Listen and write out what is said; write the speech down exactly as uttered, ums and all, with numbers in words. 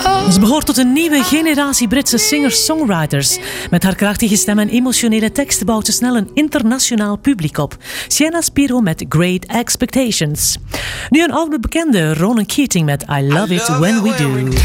Ze behoort tot een nieuwe generatie Britse singer-songwriters. Met haar krachtige stem en emotionele teksten bouwt ze snel een internationaal publiek op. Sienna Spiro met Great Expectations. Nu een oude bekende, Ronan Keating met I Love It When We Do.